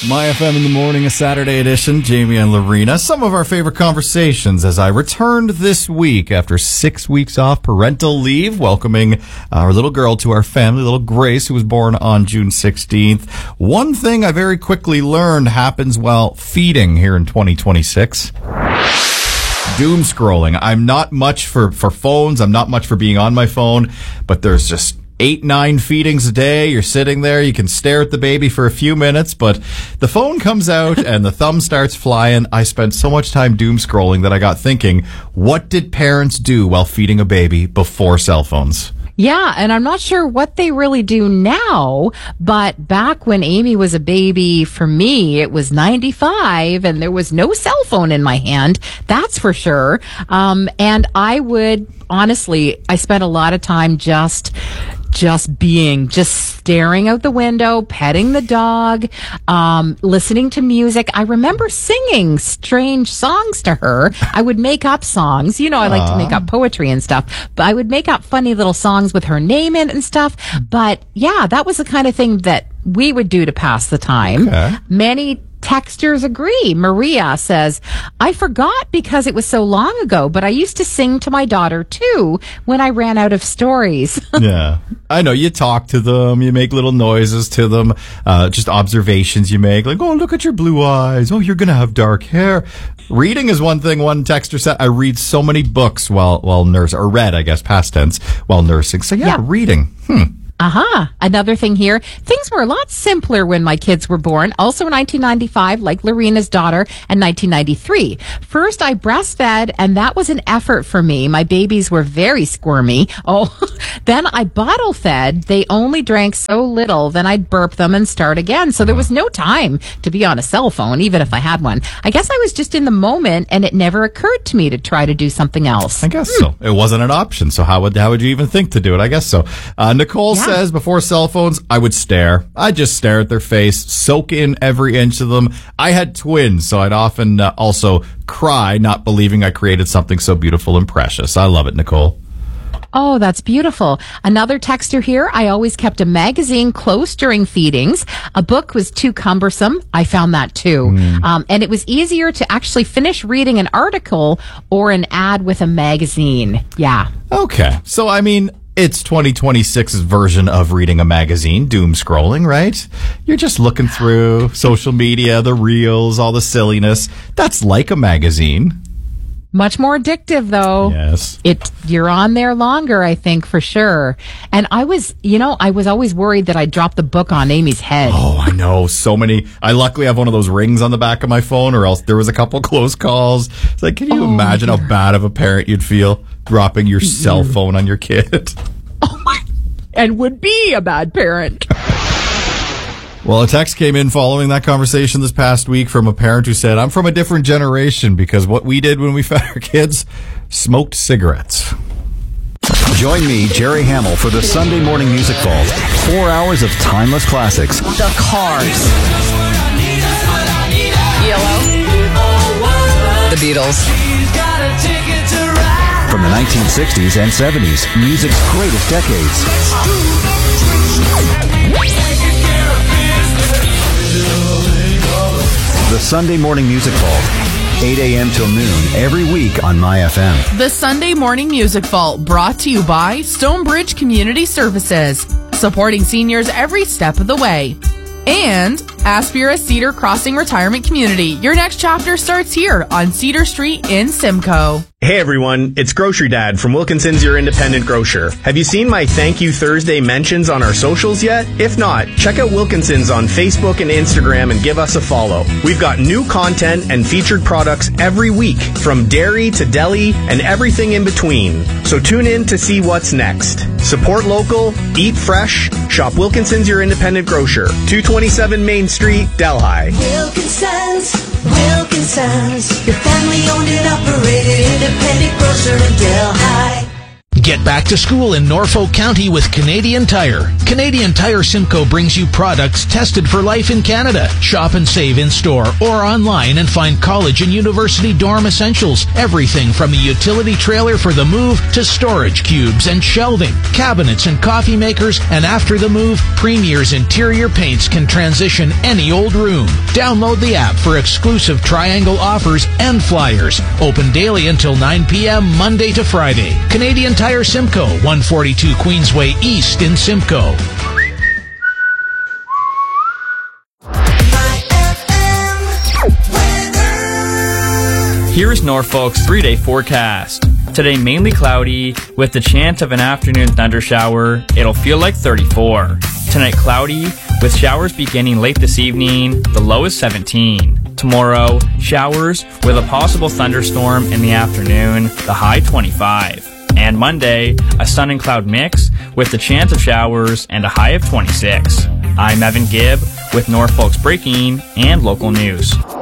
My FM in the Morning, a Saturday edition. Jamie and Lorena. Some of our favorite conversations as I returned this week after 6 weeks off parental leave, welcoming our little girl to our family, little Grace, who was born on June 16th. One thing I very quickly learned happens while feeding here in 2026. Doom scrolling. I'm not much for phones. I'm not much for being on my phone, but there's just 8-9 feedings a day. You're sitting there, you can stare at the baby for a few minutes, but the phone comes out and the thumb starts flying. I spent so much time doom scrolling that I got thinking, what did parents do while feeding a baby before cell phones? Yeah, and I'm not sure what they really do now, but back when Amy was a baby, for me, it was 95 and there was no cell phone in my hand. That's for sure. And I would, honestly, I spent a lot of time just staring out the window, petting the dog, listening to music. I remember singing strange songs to her. I would make up songs. You know, I like to make up poetry and stuff, but I would make up funny little songs with her name in it and stuff. But yeah, that was the kind of thing that we would do to pass the time. Okay. Many texters agree. Maria says, I forgot because it was so long ago, but I used to sing to my daughter too when I ran out of stories. Yeah. I know, you talk to them, you make little noises to them, just observations you make, like, oh, look at your blue eyes, oh, you're gonna have dark hair. Reading is one thing. One texter said, I read so many books while nursing, or read, I guess, past tense, while nursing. So yeah. Reading. Another thing here. Things were a lot simpler when my kids were born. Also in 1995, like Lorena's daughter, and 1993. First, I breastfed, and that was an effort for me. My babies were very squirmy. Then I bottle fed. They only drank so little. Then I'd burp them and start again. So there was no time to be on a cell phone, even if I had one. I guess I was just in the moment, and it never occurred to me to try to do something else. I guess so. It wasn't an option. So how would you even think to do it? I guess so. Nicole says, before cell phones, I would stare. I'd just stare at their face, soak in every inch of them. I had twins, so I'd often also cry, not believing I created something so beautiful and precious. I love it, Nicole. Oh, that's beautiful. Another texter here. I always kept a magazine close during feedings. A book was too cumbersome. I found that too. And it was easier to actually finish reading an article or an ad with a magazine. Yeah. Okay. So, I mean, it's 2026's version of reading a magazine, doom scrolling, right? You're just looking through social media, the reels, all the silliness. That's like a magazine. Much more addictive, though. Yes. You're on there longer, I think, for sure. And I was always worried that I'd drop the book on Amy's head. Oh, I know. So many. I luckily have one of those rings on the back of my phone, or else there was a couple close calls. It's like, can you imagine how bad of a parent you'd feel dropping your cell phone on your kid? Oh, my. And would be a bad parent. Well, a text came in following that conversation this past week from a parent who said, I'm from a different generation because what we did when we fed our kids, smoked cigarettes. Join me, Jerry Hamill, for the Sunday Morning Music Vault. 4 hours of timeless classics. The Cars. Yellow. The Beatles. From the 1960s and 70s, music's greatest decades. The Sunday Morning Music Vault, 8 a.m. till noon, every week on My FM. The Sunday Morning Music Vault, brought to you by Stonebridge Community Services, supporting seniors every step of the way. And Aspira Cedar Crossing Retirement Community. Your next chapter starts here on Cedar Street in Simcoe. Hey everyone, it's Grocery Dad from Wilkinson's Your Independent Grocer. Have you seen my Thank You Thursday mentions on our socials yet? If not, check out Wilkinson's on Facebook and Instagram and give us a follow. We've got new content and featured products every week, from dairy to deli and everything in between. So tune in to see what's next. Support local, eat fresh, shop Wilkinson's Your Independent Grocer, 227 Main Street, Delhi. Wilkinson's, your family owned and operated independent grocer in Delhi. Get back to school in Norfolk County with Canadian Tire. Canadian Tire Simcoe brings you products tested for life in Canada. Shop and save in store or online and find college and university dorm essentials. Everything from a utility trailer for the move to storage cubes and shelving, cabinets and coffee makers, and after the move, Premier's interior paints can transition any old room. Download the app for exclusive Triangle offers and flyers. Open daily until 9 p.m. Monday to Friday. Canadian Tire Simcoe, 142 Queensway East in Simcoe. Here's Norfolk's 3-day forecast. Today mainly cloudy, with the chance of an afternoon thundershower. It'll feel like 34. Tonight cloudy, with showers beginning late this evening. The low is 17. Tomorrow, showers with a possible thunderstorm in the afternoon. The high 25. And Monday, a sun and cloud mix with the chance of showers and a high of 26. I'm Evan Gibb with Norfolk's breaking and local news.